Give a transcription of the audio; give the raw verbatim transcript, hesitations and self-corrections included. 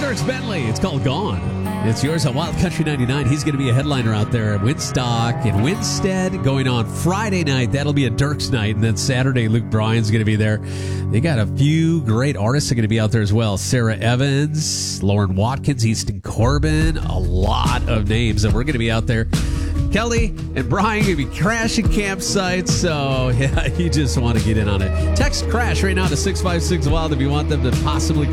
Dierks Bentley. It's called Gone. It's yours on Wild Country ninety-nine. He's going to be a headliner out there at Woodstock in Winstead going on Friday night. That'll be a Dierks night. And then Saturday, Luke Bryan's going to be there. They got a few great artists that are going to be out there as well. Sarah Evans, Lauren Watkins, Easton Corbin, a lot of names. And we're going to be out there. Kelly and Brian going to be crashing campsites, so yeah, you just want to get in on it. Text CRASH right now to six five six WILD if you want them to possibly